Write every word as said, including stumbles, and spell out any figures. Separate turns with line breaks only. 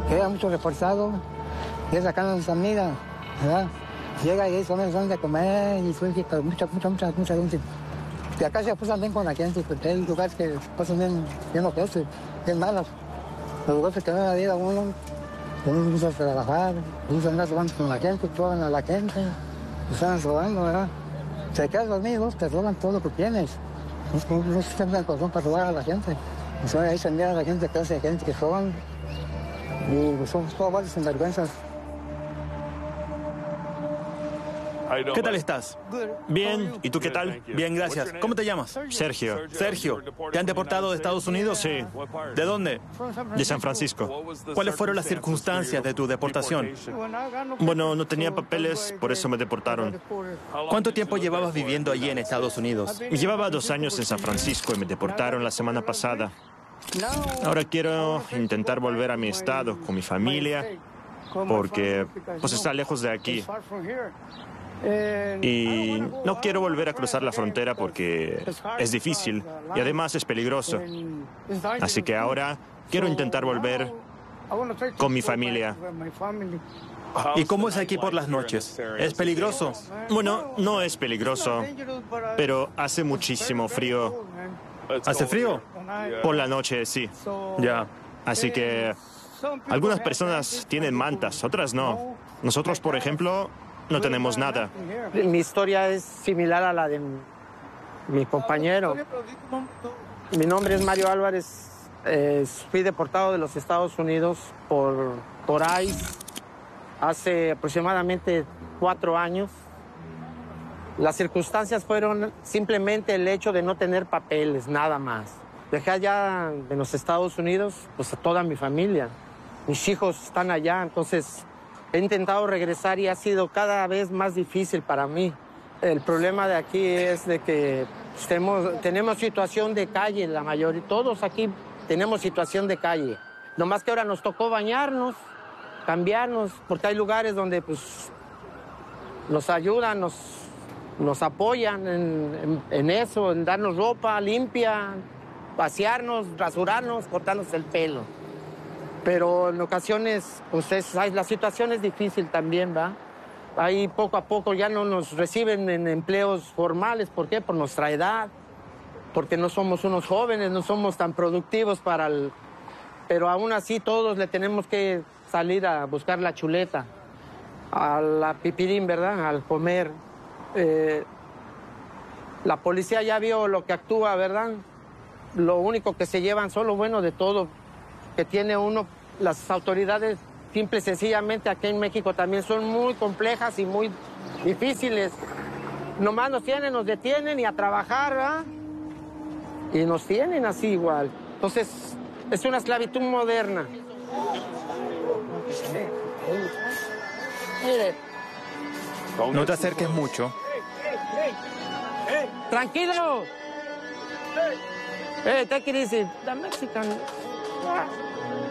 Llega mucho reforzado, y sacando sus amigas, ¿verdad? Llega y son son de comer y fue pero mucha, mucha, mucha, mucha gente. Y acá se pasan bien con la gente, porque hay lugares que pasan bien, bien lo que es, bien malos. Los lugares que dan la vida a uno, uno gusta trabajar, gusta andar robando con la gente, roban a la gente, están robando, ¿verdad? Se quedan dormidos, te roban todo lo que tienes. No, no se sienten el corazón para robar a la gente. Entonces ahí se mira a la gente, clase de gente que roban. Y pues, son todos varios sinvergüenzas.
¿Qué tal estás?
Bien, ¿y tú qué tal?
Bien, gracias. ¿Cómo te llamas?
Sergio.
Sergio, ¿te han deportado de Estados Unidos?
Sí.
¿De dónde?
De San Francisco.
¿Cuáles fueron las circunstancias de tu deportación?
Bueno, no tenía papeles, por eso me deportaron.
¿Cuánto tiempo llevabas viviendo allí en Estados Unidos?
Llevaba dos años en San Francisco y me deportaron la semana pasada. Ahora quiero intentar volver a mi estado con mi familia, porque pues está lejos de aquí. Y no quiero volver a cruzar la frontera porque es difícil y además es peligroso. Así que ahora quiero intentar volver con mi familia.
¿Y cómo es aquí por las noches? ¿Es peligroso?
Bueno, no es peligroso, pero hace muchísimo frío.
¿Hace frío?
Por la noche, sí.
Ya.
Así que algunas personas tienen mantas, otras no. Nosotros, por ejemplo, no tenemos nada.
Mi historia es similar a la de mi compañero. Mi nombre es Mario Álvarez. Eh, fui deportado de los Estados Unidos por, por ICE hace aproximadamente cuatro años. Las circunstancias fueron simplemente el hecho de no tener papeles, nada más. Dejé allá en los Estados Unidos pues, a toda mi familia. Mis hijos están allá, entonces he intentado regresar y ha sido cada vez más difícil para mí. El problema de aquí es de que pues, tenemos, tenemos situación de calle, la mayoría, todos aquí tenemos situación de calle. Nomás que ahora nos tocó bañarnos, cambiarnos, porque hay lugares donde pues, nos ayudan, nos, nos apoyan en, en, en eso, en darnos ropa limpia, pasearnos, rasurarnos, cortarnos el pelo. Pero en ocasiones, pues es, la situación es difícil también, ¿va? Ahí poco a poco ya no nos reciben en empleos formales. ¿Por qué? Por nuestra edad, porque no somos unos jóvenes, no somos tan productivos para el... Pero aún así todos le tenemos que salir a buscar la chuleta, a la pipirín, ¿verdad? Al comer. Eh, la policía ya vio lo que actúa, ¿verdad? Lo único que se llevan son lo bueno de todo que tiene uno. Las autoridades, simple y sencillamente, aquí en México también son muy complejas y muy difíciles. Nomás nos tienen, nos detienen y a trabajar, ¿verdad? Y nos tienen así igual. Entonces, es una esclavitud moderna. Mire.
No te acerques mucho.
¡Tranquilo! Hey, take it easy. The Mexican...